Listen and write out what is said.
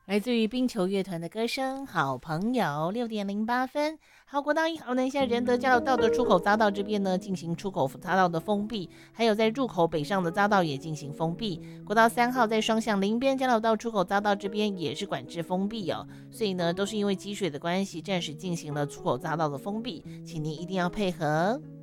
来自于冰球乐团的歌声，好朋友6:08。好，国道1号南下仁德交流道的出口匝道这边呢，进行出口匝道的封闭，还有在入口北上的匝道也进行封闭。国道3号在双向林边交流道出口匝道这边也是管制封闭哦，所以呢，都是因为积水的关系，暂时进行了出口匝道的封闭，请您一定要配合。